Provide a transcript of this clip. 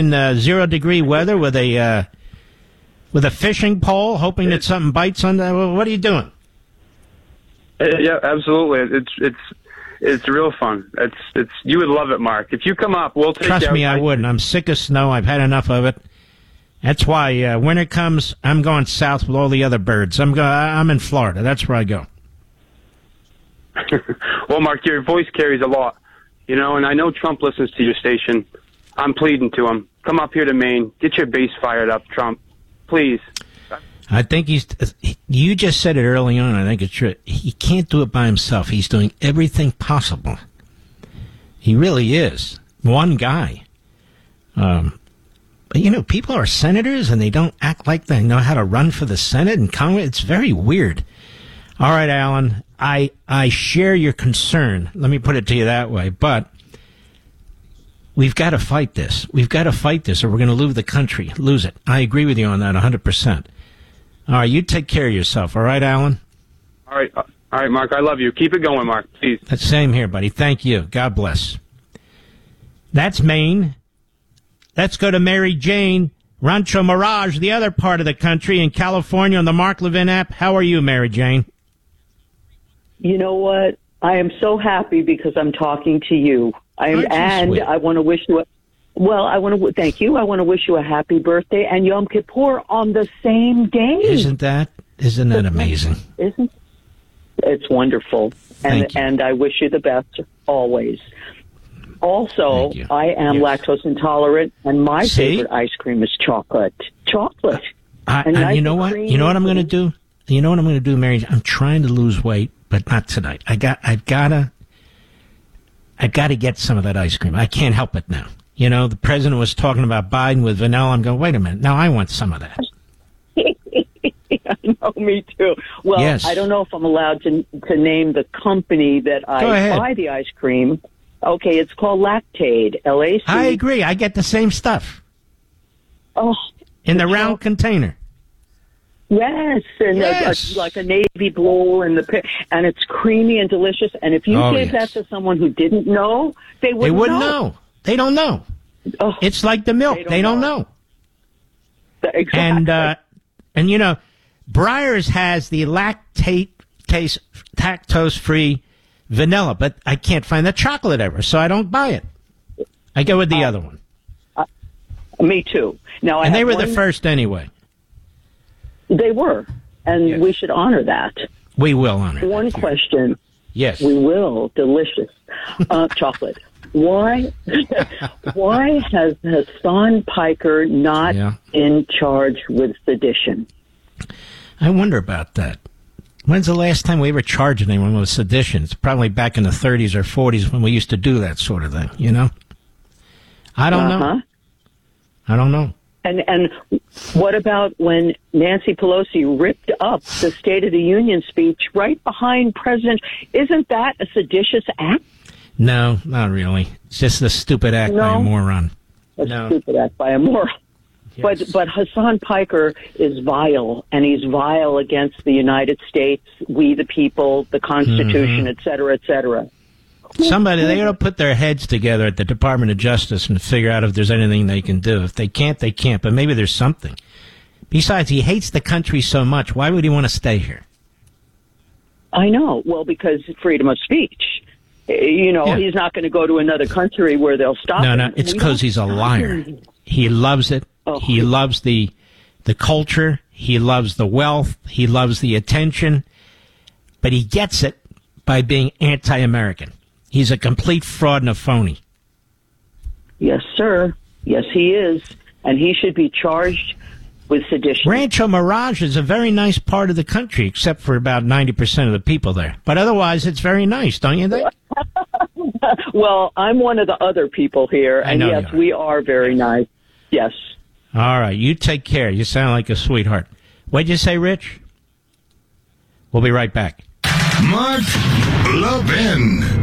in 0-degree weather with a fishing pole, hoping that something bites on that? What are you doing? Yeah, absolutely. It's real fun. It's you would love it, Mark. If you come up, we'll take you out. Trust me, I wouldn't. I'm sick of snow. I've had enough of it. That's why winter comes, I'm going south with all the other birds. I'm in Florida. That's where I go. Well, Mark, your voice carries a lot, and I know Trump listens to your station. I'm pleading to him. Come up here to Maine. Get your base fired up, Trump. Please. I think you just said it early on. I think it's true. He can't do it by himself. He's doing everything possible. He really is. One guy. But, people are senators and they don't act like they know how to run for the Senate and Congress. It's very weird. All right, Alan, I share your concern. Let me put it to you that way. But we've got to fight this. We've got to fight this or we're going to lose it. I agree with you on that 100%. All right, you take care of yourself. All right, Alan? All right, Mark, I love you. Keep it going, Mark, please. That's same here, buddy. Thank you. God bless. That's Maine. Let's go to Mary Jane, Rancho Mirage, the other part of the country in California on the Mark Levin app. How are you, Mary Jane? You know what? I am so happy because I'm talking to you. I want to wish you thank you. I want to wish you a happy birthday and Yom Kippur on the same day. Isn't that amazing? It's wonderful. And I wish you the best always. Also, I am lactose intolerant, and my favorite ice cream is chocolate. Chocolate. And you know what? You know what I'm going to do? You know what I'm going to do, Mary? I'm trying to lose weight, but not tonight. I've got to get some of that ice cream. I can't help it now. The president was talking about Biden with vanilla. I'm going, wait a minute. Now I want some of that. I know, me too. Well, yes. I don't know if I'm allowed to name the company that I buy the ice cream. Okay, it's called Lactaid, LAC. I agree. I get the same stuff. Oh. In the round container. Yes, and like a navy blue, and it's creamy and delicious. And if you gave that to someone who didn't know, they wouldn't know. They don't know. Oh, it's like the milk. They don't know. Exactly. And Breyers has the lactose-free vanilla, but I can't find the chocolate ever, so I don't buy it. I go with the other one. Me too. Now, and they were the first anyway. They were, and we should honor that. We will honor one question. Yes. We will. Delicious. Chocolate. Why has Hassan Piker not in charge with sedition? I wonder about that. When's the last time we ever charged anyone with sedition? It's probably back in the 30s or 40s when we used to do that sort of thing, I don't know. I don't know. And what about when Nancy Pelosi ripped up the State of the Union speech right behind President? Isn't that a seditious act? No, not really. It's just a stupid act by a moron. Stupid act by a moron. Yes. But Hassan Piker is vile, and he's vile against the United States, we the people, the Constitution, et cetera, et cetera. They ought to put their heads together at the Department of Justice and figure out if there's anything they can do. If they can't, they can't, but maybe there's something. Besides, he hates the country so much. Why would he want to stay here? I know. Well, because freedom of speech. He's not going to go to another country where they'll stop him. No, it's because he's a liar. He loves it. Oh. He loves the culture. He loves the wealth. He loves the attention. But he gets it by being anti-American. He's a complete fraud and a phony. Yes, sir. Yes, he is. And he should be charged with sedition. Rancho Mirage is a very nice part of the country, except for about 90% of the people there. But otherwise, it's very nice, don't you think? Well, I'm one of the other people here. And yes, we are very nice. Yes. All right. You take care. You sound like a sweetheart. What'd you say, Rich? We'll be right back. Mark Levin.